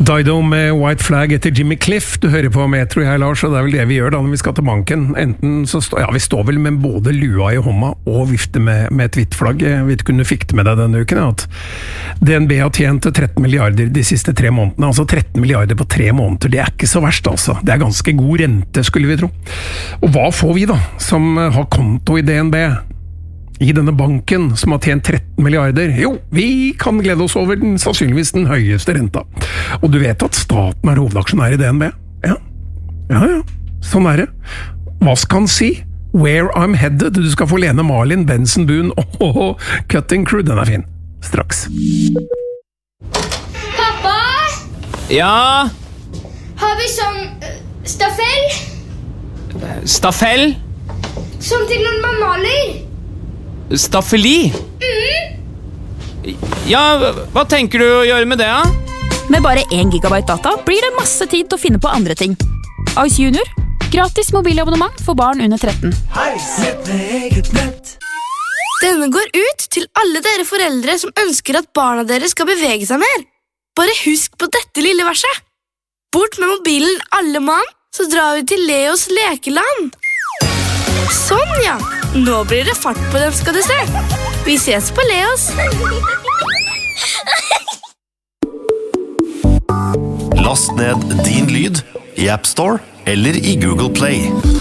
Dido med White Flag etter Jimmy Cliff. Du hører på Metro her, Lars, og det vel det vi gjør da når vi skal til banken. Enten så vi står vel med både lua i hånda og vifte med et hvitt flagg. Jeg vet ikke om du fikk det med deg denne uken, at DNB har tjent 13 milliarder de siste 3 månedene. Altså 13 milliarder på 3 måneder, det ikke så verst altså. Det ganske god rente, skulle vi tro. Og hva får vi da, som har konto i DNB? I denne banken som har tjent 13 milliarder, jo, vi kan glede oss over sannsynligvis den høyeste renta. Og du vet at staten hovedaksjonær i DNB? Ja, sånn det. Hva skal han si? Where I'm headed, du skal få Lene Marlin, Benson Boone og Cutting Crew, den fin. Straks. Pappa? Ja? Har vi sånn staffell? Staffell? Sånn til når man maler? Staffeli? Ja, hva tenker du å gjøre med det, da? Med bare 1 gigabyte data blir det masse tid til å finne på andre ting. Ice Junior. Gratis mobilabonnement for barn under 13. Hei, sett med eget nett. Denne går ut til alle dere foreldre som ønsker at barna deres skal bevege seg mer. Bare husk på dette lille verset. Bort med mobilen alle mann, så drar vi til Leos lekeland. Sånn, ja. Nå blir det fart på dem, skal du se. Vi ses på Leos. Last ned din lyd i App Store eller i Google Play.